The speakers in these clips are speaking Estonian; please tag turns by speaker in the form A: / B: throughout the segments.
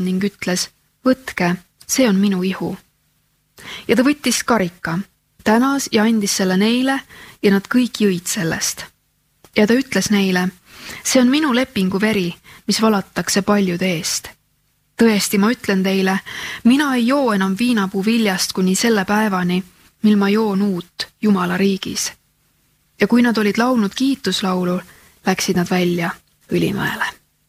A: ning ütles, võtke, see on minu ihu. Ja ta võttis karika, tänas ja andis selle neile ja nad kõik jõid sellest. Ja ta ütles neile, see on minu lepingu veri, mis valatakse paljude eest. Tõesti, ma ütlen teile, mina ei joo enam viinapuu viljast kuni selle päevani, mil ma joon uut Jumala riigis. Ja kui nad olid laulnud kiituslaulu, läksid nad välja Ülimäele.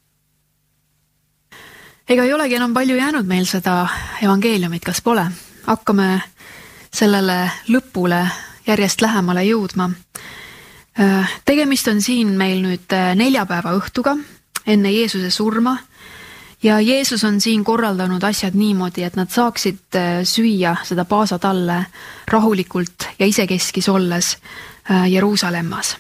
A: Ega ei olegi enam palju jäänud meil seda evangeeliumit, kas pole? Hakkame sellele lõpule järjest lähemale jõudma. Tegemist on siin meil nüüd neljapäeva õhtuga enne Jeesuse surma ja Jeesus on siin korraldanud asjad niimoodi, et nad saaksid süüa seda paasatalle rahulikult ja isekeskis olles Jeruusalemmas.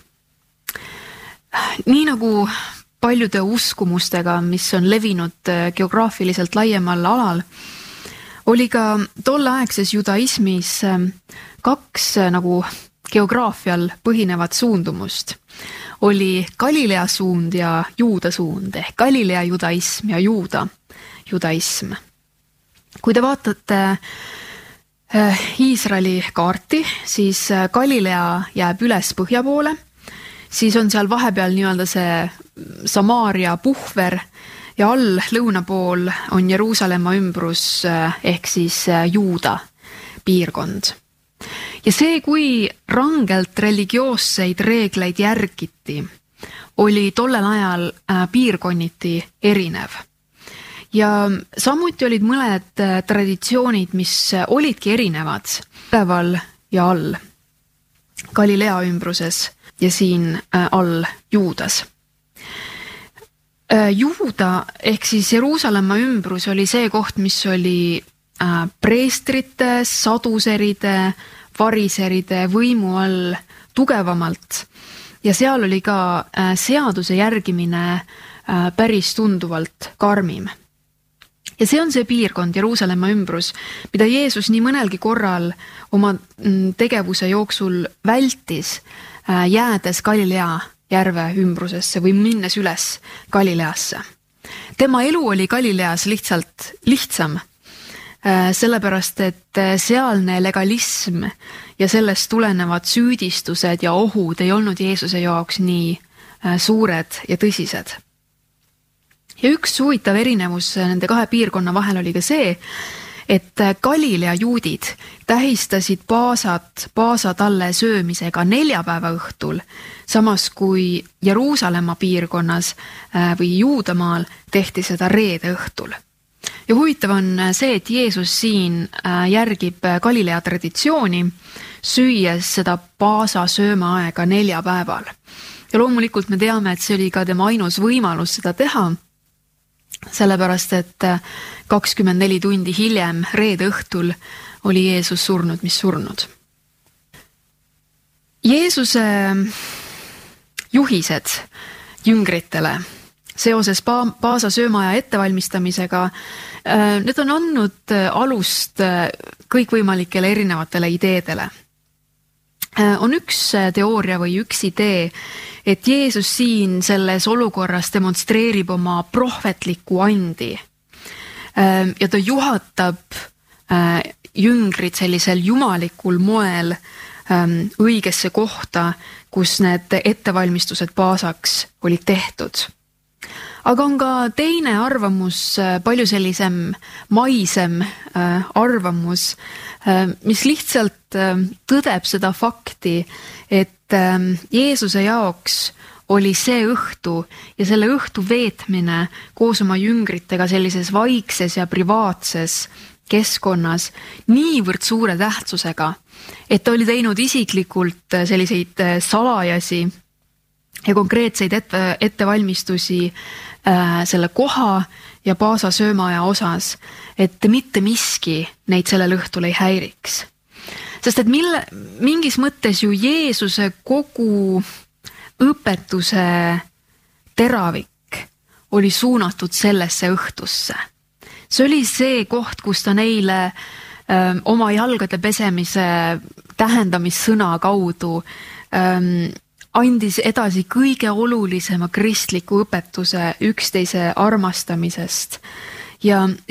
A: Nii nagu paljude uskumustega, mis on levinud geograafiliselt laiemal alal, oli ka tolleaegses judaismis kaks nagu geograafial põhinevat suundumust. Oli Galilea suund ja Juuda suund ehk Galilea judaism ja Juuda judaism. Kui te vaatate Iisraeli kaarti, siis Galilea jääb üles põhja poole, siis on seal vahepeal nii-öelda see Samaaria puhver ja all lõuna pool on Jeruusalemma ümbrus ehk siis Juuda piirkond. Ja see, kui rangelt religioosseid reegleid järgiti, oli tollel ajal piirkonniti erinev. Ja samuti olid mõned traditsioonid, mis olidki erinevad üleval ja all Galilea ümbruses ja siin all Juudas. Juuda ehk siis Jeruusalemma ümbrus oli see koht, mis oli preestrite, saduseride, variseride võimu all tugevamalt ja seal oli ka seaduse järgimine päris tunduvalt karmim. Ja see on see piirkond, Jeruusalemma ümbrus, mida Jeesus nii mõnelgi korral oma tegevuse jooksul vältis, jäädes Galilea järve ümbrusesse või minnes üles Galileasse. Tema elu oli Galileas lihtsalt lihtsam, sellepärast, et sealne legalism ja sellest tulenevad süüdistused ja ohud ei olnud Jeesuse jaoks nii suured ja tõsised. Ja üks huvitav erinevus nende kahe piirkonna vahel oli ka see, et Galilea juudid tähistasid paasatalle söömisega neljapäeva õhtul, samas kui Jeruusalemma piirkonnas või Juudamaal tehti seda reede õhtul. Ja huvitav on see, et Jeesus siin järgib Galilea traditsiooni, süües seda paasa söömaaega neljapäeval. Ja loomulikult me teame, et see oli ka tema ainus võimalus seda teha, sellepärast, et 24 tundi hiljem reede õhtul oli Jeesus surnud, mis surnud. Jeesuse juhised jüngritele seoses paasa söömaaja ettevalmistamisega, need on andnud alust kõikvõimalikele erinevatele ideedele. On üks teooria või üks idee, et Jeesus siin selles olukorras demonstreerib oma prohvetlikku andi ja ta juhatab jüngrid sellisel jumalikul moel õigesse kohta, kus need ettevalmistused paasaks olid tehtud. Aga on ka teine arvamus, palju sellisem maisem arvamus, mis lihtsalt tõdeb seda fakti, et Jeesuse jaoks oli see õhtu ja selle õhtu veetmine koos oma jüngritega sellises vaikses ja privaatses keskkonnas niivõrd suure tähtsusega, et ta oli teinud isiklikult selliseid salajasi ja konkreetseid ettevalmistusi selle koha ja paasa söömaaja osas, et mitte miski neid sellel õhtul ei häiriks. Sest et mingis mõttes ju Jeesuse kogu õpetuse teravik oli suunatud sellesse õhtusse. See oli see koht, kus ta neile oma jalgade pesemise tähendamissõna kaudu andis edasi kõige olulisema kristliku õpetuse üksteise armastamisest ja